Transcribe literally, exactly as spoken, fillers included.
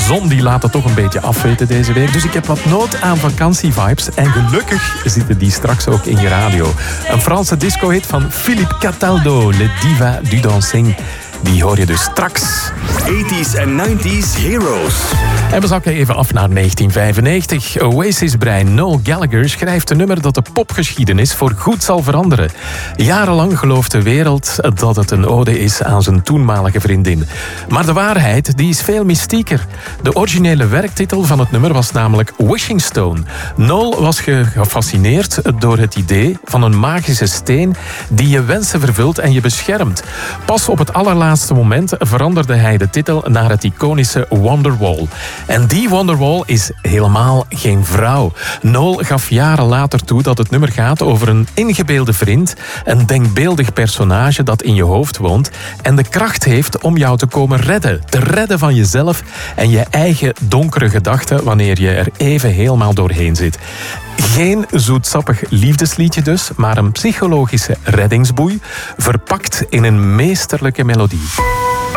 zon die laat het toch een beetje afweten deze week. Dus ik heb wat nood aan vakantievibes. En gelukkig zitten die straks ook in je radio. Een Franse disco-hit van Philippe Cataldo, Le Diva du Dancing. Die hoor je dus straks. tachtiger en negentiger Heroes. En we zakken even af naar negentien vijfennegentig. Oasis-brein Noel Gallagher schrijft een nummer dat de popgeschiedenis voor goed zal veranderen. Jarenlang gelooft de wereld dat het een ode is aan zijn toenmalige vriendin. Maar de waarheid die is veel mystieker. De originele werktitel van het nummer was namelijk Wishing Stone. Noel was ge- gefascineerd door het idee van een magische steen die je wensen vervult en je beschermt. Pas op het allerlaatste moment veranderde hij de titel naar het iconische Wonderwall. En die Wonderwall is helemaal geen vrouw. Noel gaf jaren later toe dat het nummer gaat over een ingebeelde vriend, een denkbeeldig personage dat in je hoofd woont en de kracht heeft om jou te komen redden. Te redden van jezelf en je eigen donkere gedachten wanneer je er even helemaal doorheen zit. Geen zoetsappig liefdesliedje dus, maar een psychologische reddingsboei, verpakt in een meesterlijke melodie.